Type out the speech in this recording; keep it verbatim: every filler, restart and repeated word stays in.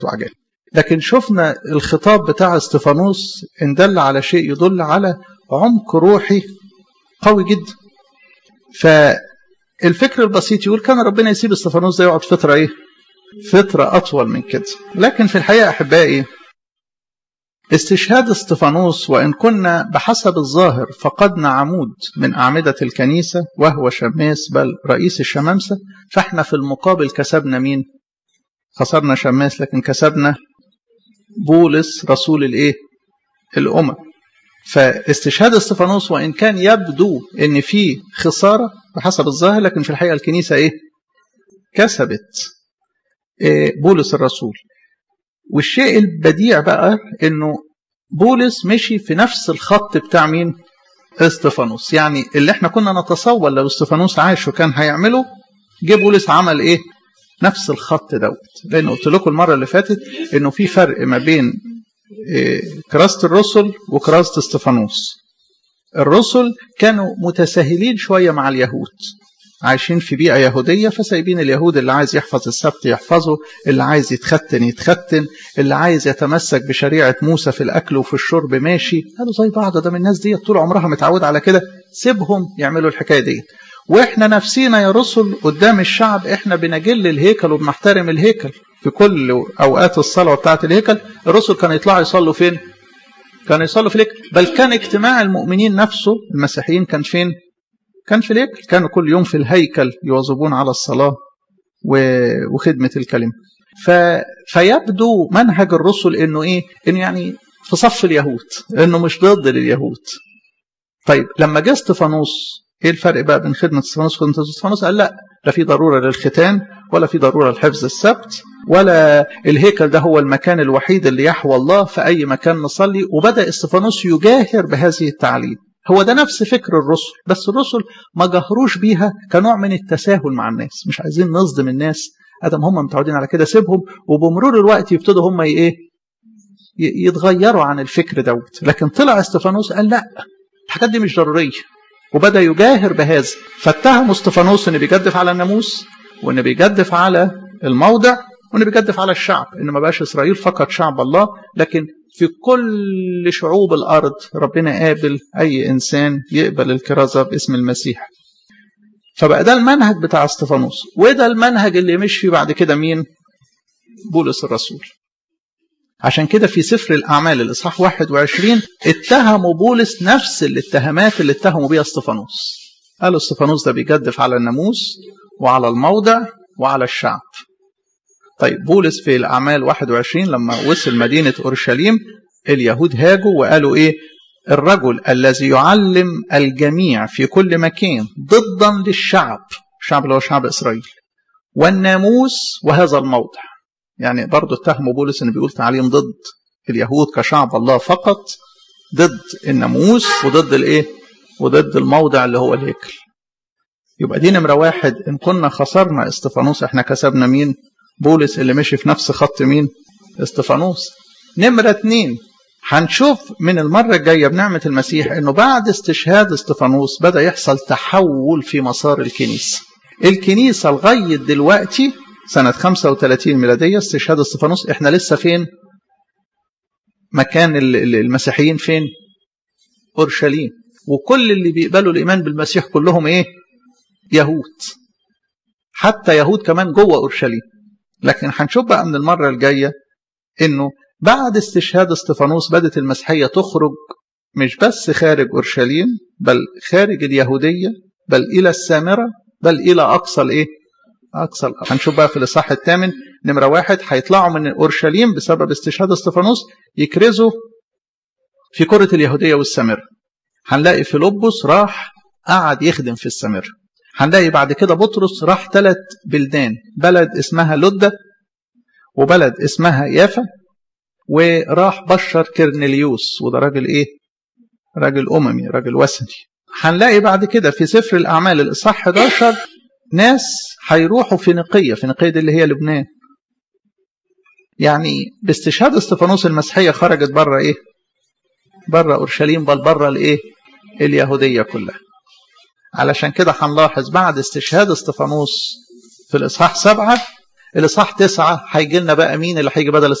وعجائب. لكن شفنا الخطاب بتاع استفانوس إن دل على شيء يدل على عمق روحي قوي جدا. فالفكر البسيط يقول كان ربنا يسيب استفانوس ده يقعد فترة إيه؟ فترة أطول من كده. لكن في الحقيقة أحبائي استشهاد استفانوس وإن كنا بحسب الظاهر فقدنا عمود من أعمدة الكنيسة وهو شماس بل رئيس الشمامسة، فإحنا في المقابل كسبنا مين؟ خسرنا شماس لكن كسبنا بولس رسول الإيه؟ الأمم. فاستشهاد استفانوس وإن كان يبدو إن فيه خسارة بحسب الظاهر، لكن في الحقيقة الكنيسة إيه؟ كسبت إيه؟ بولس الرسول. والشيء البديع بقى إنه بولس مشي في نفس الخط بتاع مين؟ استفانوس. يعني اللي احنا كنا نتصور لو استفانوس عاش وكان هيعمله، جه بولس عمل إيه؟ نفس الخط دوت. لأن قلت لكم المرة اللي فاتت إنه في فرق ما بين كراسة الرسل وكراسة استفانوس. الرسل كانوا متساهلين شوية مع اليهود، عايشين في بيئة يهودية، فسايبين اليهود اللي عايز يحفظ السبت يحفظه، اللي عايز يتختن يتختن، اللي عايز يتمسك بشريعة موسى في الأكل وفي الشرب ماشي. قالوا زي بعض، ده من الناس دي طول عمرها متعود على كده، سيبهم يعملوا الحكاية دي. وإحنا نفسينا يا رسل قدام الشعب إحنا بنجل الهيكل وبنحترم الهيكل في كل أوقات الصلاة بتاعة الهيكل. الرسل كانوا يطلعوا يصلوا فين؟ كانوا يصلوا في الهيكل. بل كان اجتماع المؤمنين نفسه المسيحيين كان فين؟ كان في الهيكل. كانوا كل يوم في الهيكل يواظبون على الصلاة وخدمة الكلمة. ف... فيبدو منهج الرسل إنه إيه؟ إنه يعني في صف اليهود، إنه مش ضد لليهود. طيب لما جاء استفانوس، ايه الفرق بقى بين خدمة استفانوس وخدمة استفانوس؟ قال لا، لا في ضرورة للختان، ولا في ضرورة لحفظ السبت، ولا الهيكل ده هو المكان الوحيد اللي يحوى الله، في أي مكان نصلي. وبدأ استفانوس يجاهر بهذه التعليم. هو ده نفس فكر الرسل، بس الرسل ما جاهروش بيها كنوع من التساهل مع الناس. مش عايزين نصدم الناس، ادم هم متعودين على كده سيبهم، وبمرور الوقت يبتدوا هم ايه؟ يتغيروا عن الفكر دوت. لكن طلع استفانوس قال لا، الحاجات دي مش ضرورية، وبدأ يجاهر بهذا. فاتهم استفانوس ان بيجدف على الناموس، وان بيجدف على الموضع، وان بيجدف على الشعب، ان ما بقاش اسرائيل فقط شعب الله، لكن في كل شعوب الارض ربنا قابل اي انسان يقبل الكرازة باسم المسيح. فبقى ده المنهج بتاع استفانوس، وده المنهج اللي مش فيه بعد كده مين؟ بولس الرسول. عشان كده في سفر الأعمال الإصحاح واحد وعشرين اتهموا بولس نفس الاتهامات اللي اتهموا بيها استفانوس. قالوا استفانوس ده بيجدف على الناموس وعلى الموضع وعلى الشعب. طيب بولس في الأعمال واحد وعشرين لما وصل مدينة أورشليم، اليهود هاجوا وقالوا إيه؟ الرجل الذي يعلم الجميع في كل مكان ضدا للشعب، الشعب اللي هو شعب إسرائيل، والناموس وهذا الموضع. يعني برضو اتهموا بولس انه بيقول تعليم ضد اليهود كشعب الله فقط، ضد الناموس وضد الايه؟ وضد الموضع اللي هو الهيكل. يبقى دي نمرة واحد، ان كنا خسرنا استفانوس احنا كسبنا مين؟ بولس اللي مشي في نفس خط مين؟ استفانوس. نمرة اتنين، هنشوف من المرة الجاية بنعمة المسيح انه بعد استشهاد استفانوس بدأ يحصل تحول في مسار الكنيسة. الكنيسة لغاية دلوقتي سنة خمسة وثلاثين ميلادية استشهاد استفانوس، احنا لسه فين؟ مكان المسيحيين فين؟ أورشليم. وكل اللي بيقبلوا الإيمان بالمسيح كلهم ايه؟ يهود، حتى يهود كمان جوه أورشليم. لكن هنشوف بقى من المرة الجاية انه بعد استشهاد استفانوس بدت المسيحية تخرج مش بس خارج أورشليم، بل خارج اليهودية، بل إلى السامرة، بل إلى أقصى الايه؟ أقصى الأرض. هنشوف بقى في الإصحاح الثامن نمرة واحد هيطلعوا من أورشليم بسبب استشهاد استفانوس يكرزوا في كرة اليهودية والسامرة. هنلاقي فيلبس راح قعد يخدم في السامرة. هنلاقي بعد كده بطرس راح ثلاث بلدان، بلد اسمها لدة، وبلد اسمها يافا، وراح بشر كرنيليوس، وده راجل ايه؟ راجل أممي، راجل وثني. هنلاقي بعد كده في سفر الأعمال الإصحاح أحد عشر ناس هيروحوا فينيقية، فينيقية دي اللي هي لبنان. يعني باستشهاد استفانوس المسيحية خرجت بره ايه؟ بره أورشليم، بل بره الايه؟ اليهودية كلها. علشان كده هنلاحظ بعد استشهاد استفانوس في الإصحاح سبعة الإصحاح تسعة هيجي لنا بقى مين اللي هيجي بدل